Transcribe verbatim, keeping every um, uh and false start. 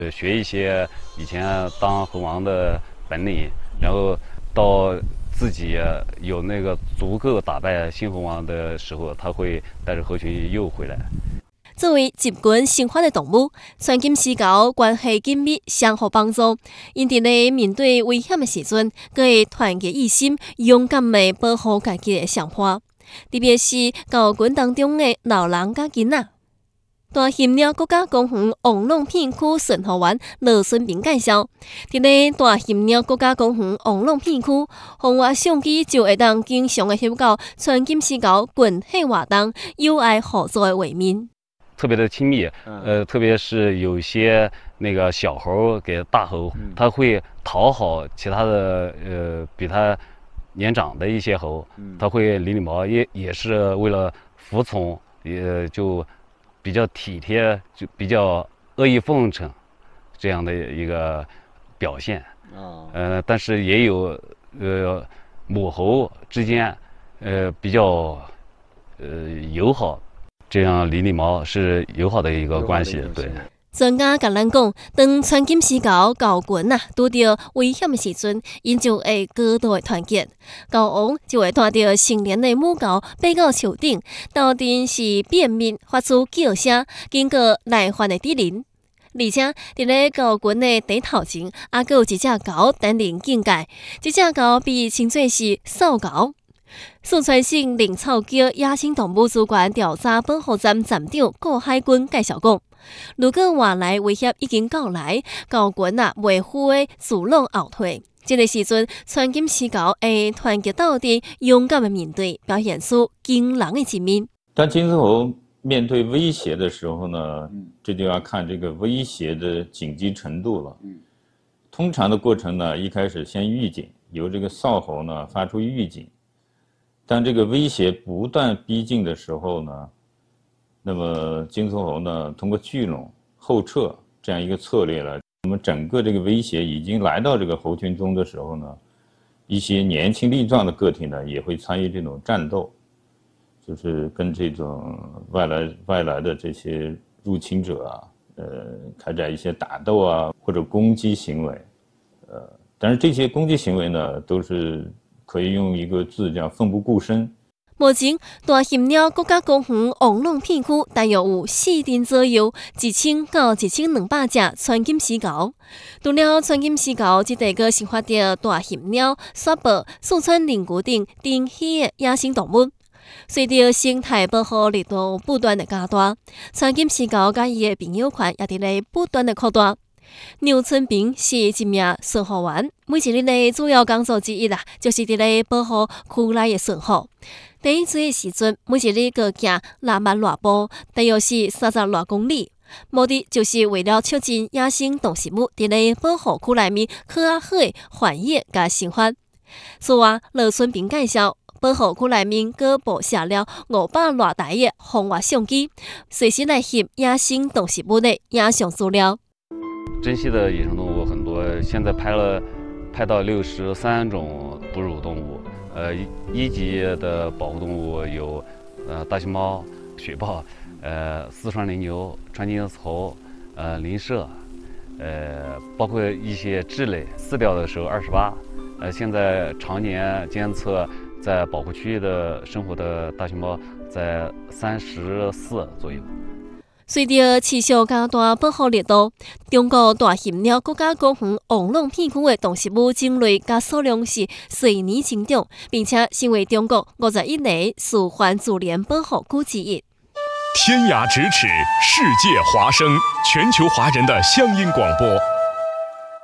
呃，学一些以前当猴王的本领，然后到自己有那个足够打败新猴王的时候，他会带着猴群又回来。 作为集群生活的动物，川金丝猴关系紧密，相互帮助。因伫咧面对危险的时阵，佮会团结一心，勇敢的保护家己的生活。特别是猴群当中的老人甲囡仔。大鸫鸟国家公园王龙片区巡护员罗顺平介绍，伫咧大鸫鸟国家公园王龙片区，红外相机就会当经常的翕到川金丝猴群体活动，友爱合作的画面。 特别的亲密，呃，特别是有些那个小猴给大猴，它会讨好其他的呃比它年长的一些猴，它会理理毛，也也是为了服从，也就比较体贴，就比较阿谀奉承这样的一个表现。呃，但是也有呃母猴之间呃比较呃友好。这样理理毛是友好的一个关系，对。 专家甲咱讲，当川金丝猴猴群啊拄到危险的时阵，因就会高度的团结，猴王就会带着成年的母猴爬到树顶，斗阵是便秘发出叫声，经过耐烦的指令。而且伫咧猴群的底头前，还佫有一只猴担任警戒，这只猴被称作是扫猴。四川省林草桥野生动物主管调查保护站站长顾海军介绍讲，如果外来威胁已经到来，猴群啊袂赴的自动后退。这个时阵，川金丝猴会团结到底，勇敢的面对，表现出惊人的一面。 当金丝猴面对威胁的时候呢，这就要看这个威胁的紧急程度了。通常的过程呢，一开始先预警，由这个扫猴呢发出预警。当这个威胁不断逼近的时候呢，那么金丝猴呢通过聚拢、后撤这样一个策略了，那么整个这个威胁已经来到这个猴群中的时候呢，一些年轻力壮的个体呢也会参与这种战斗，就是跟这种外来外来的这些入侵者啊，呃，开展一些打斗啊或者攻击行为，呃，但是这些攻击行为呢都是。可以用一个字叫奋不顾身。 目前，大鸫鸟国家公园王龙片区大约有四吨左右，一千到一千两百只川金丝猴。除了川金丝猴，即个个生活着大鸫鸟、雪豹、四川灵龟等珍稀的野生动物。随着生态保护力度不断的加大，川金丝猴甲伊的朋友群也伫咧不断的扩大。牛春平是一名巡护员，每一日的主要工作之一啦，就是伫咧保护区内的巡护。第一追的时阵，每一日各行六万多步，大约是三十多公里。目的就是为了促进野生动植物伫咧保护区内面较好的繁衍甲生活。此外，罗春平介绍，保护区内面各布下了五百多台的红外相机，随时来翕野生动植物的影像资料。 珍稀的野生动物很多，现在拍了拍到六十三种哺乳动物。呃，一级的保护动物有呃大熊猫、雪豹、呃四川羚牛、川金丝猴、呃林麝，呃包括一些雉类，饲料的时候二十八。呃，现在常年监测在保护区的生活的大熊猫在三十四左右。 随着持续加大保护力度，中国大鸫鸟国家公园王龙片区的动植物种类甲数量是随年增长，并且成为中国五十一个属环自然保护区之一。 天涯咫尺，世界华声，全球华人的乡音广播。